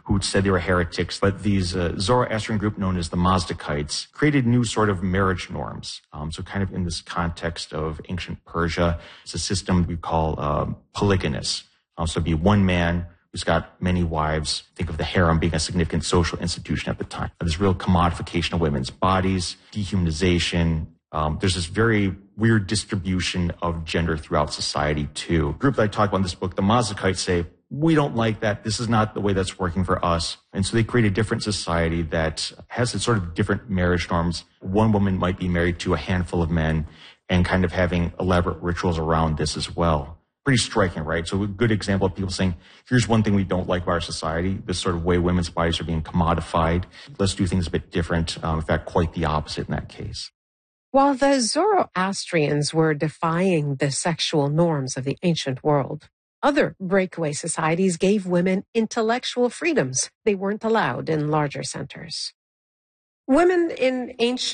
who said they were heretics. But these Zoroastrian group known as the Mazdakites created new sort of marriage norms. So kind of in this context of ancient Persia, it's a system we call polygynous. So it'd be one man who's got many wives. Think of the harem being a significant social institution at the time. There's real commodification of women's bodies, dehumanization. There's this very weird distribution of gender throughout society, too. The group that I talk about in this book, the Mazdakites, say, we don't like that. This is not the way that's working for us. And so they create a different society that has a sort of different marriage norms. One woman might be married to a handful of men and kind of having elaborate rituals around this as well. Pretty striking, right? So a good example of people saying, here's one thing we don't like about our society, this sort of way women's bodies are being commodified. Let's do things a bit different. In fact, quite the opposite in that case. While the Zoroastrians were defying the sexual norms of the ancient world, other breakaway societies gave women intellectual freedoms they weren't allowed in larger centers. Women in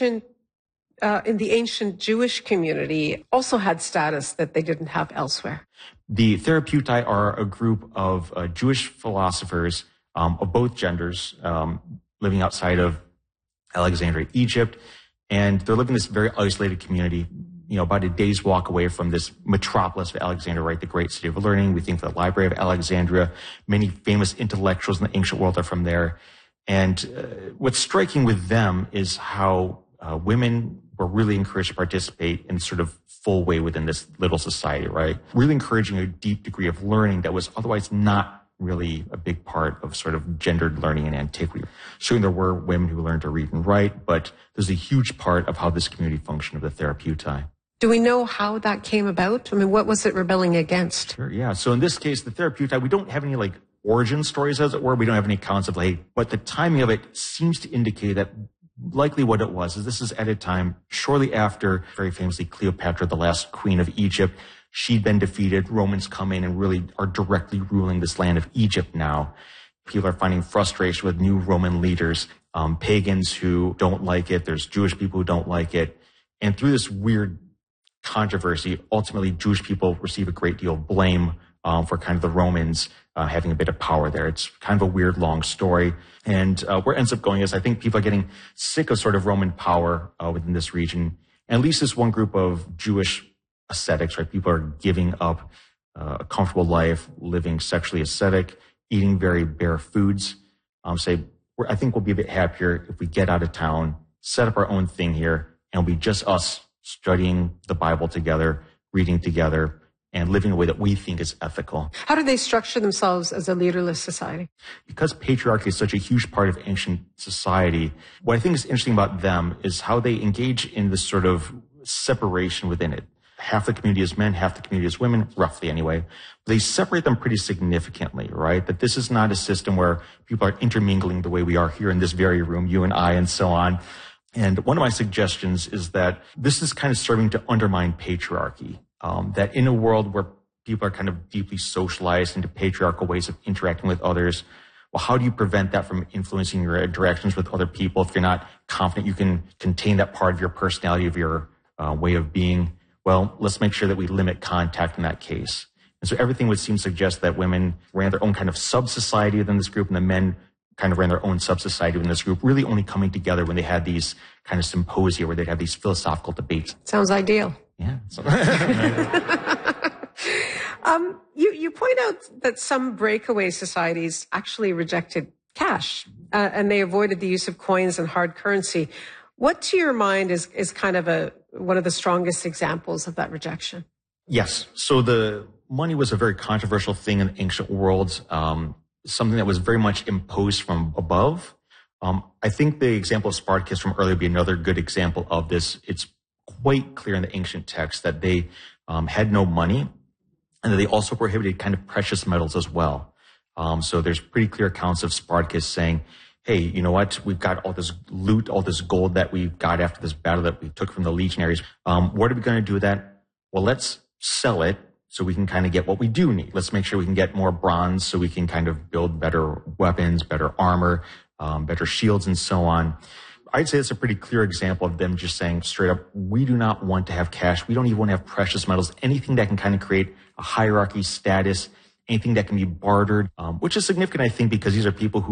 the ancient Jewish community also had status that they didn't have elsewhere. The Therapeutai are a group of Jewish philosophers of both genders living outside of Alexandria, Egypt. And they're living in this very isolated community, about a day's walk away from this metropolis of Alexandria, right? The great city of learning. We think the Library of Alexandria. Many famous intellectuals in the ancient world are from there. And what's striking with them is how women were really encouraged to participate in sort of full way within this little society, right? Really encouraging a deep degree of learning that was otherwise not really a big part of sort of gendered learning in antiquity. Certainly there were women who learned to read and write, but there's a huge part of how this community functioned of the Therapeutai. Do we know how that came about? I mean, what was it rebelling against? Sure, yeah. So in this case, the Therapeutai, we don't have any origin stories, as it were. We don't have any accounts of but the timing of it seems to indicate that likely what it was is this is at a time shortly after, very famously, Cleopatra, the last queen of Egypt. She'd been defeated. Romans come in and really are directly ruling this land of Egypt now. People are finding frustration with new Roman leaders, pagans who don't like it. There's Jewish people who don't like it. And through this weird controversy, ultimately Jewish people receive a great deal of blame for kind of the Romans having a bit of power there. It's kind of a weird, long story. And where it ends up going is I think people are getting sick of sort of Roman power within this region. And at least this one group of Jewish ascetics, right? People are giving up a comfortable life, living sexually ascetic, eating very bare foods. I think we'll be a bit happier if we get out of town, set up our own thing here, and it'll be just us studying the Bible together, reading together, and living in a way that we think is ethical. How do they structure themselves as a leaderless society? Because patriarchy is such a huge part of ancient society, what I think is interesting about them is how they engage in this sort of separation within it. Half the community is men, half the community is women, roughly anyway. They separate them pretty significantly, right? That this is not a system where people are intermingling the way we are here in this very room, you and I, and so on. And one of my suggestions is that this is kind of serving to undermine patriarchy. That in a world where people are kind of deeply socialized into patriarchal ways of interacting with others, well, how do you prevent that from influencing your interactions with other people if you're not confident you can contain that part of your personality, of your way of being? Well, let's make sure that we limit contact in that case. And so everything would seem to suggest that women ran their own kind of sub-society within this group, and the men kind of ran their own sub-society within this group, really only coming together when they had these kind of symposia where they'd have these philosophical debates. Sounds ideal. Yeah. You point out that some breakaway societies actually rejected cash, and they avoided the use of coins and hard currency. What, to your mind, is kind of one of the strongest examples of that rejection? Yes. So the money was a very controversial thing in the ancient world, something that was very much imposed from above. I think the example of Spartacus from earlier would be another good example of this. It's quite clear in the ancient text that they had no money, and that they also prohibited kind of precious metals as well. So there's pretty clear accounts of Spartacus saying, hey, you know what? We've got all this loot, all this gold that we got after this battle that we took from the legionaries. What are we going to do with that? Well, let's sell it so we can kind of get what we do need. Let's make sure we can get more bronze so we can kind of build better weapons, better armor, better shields, and so on. I'd say it's a pretty clear example of them just saying straight up, we do not want to have cash. We don't even want to have precious metals, anything that can kind of create a hierarchy, status, anything that can be bartered, which is significant, I think, because these are people who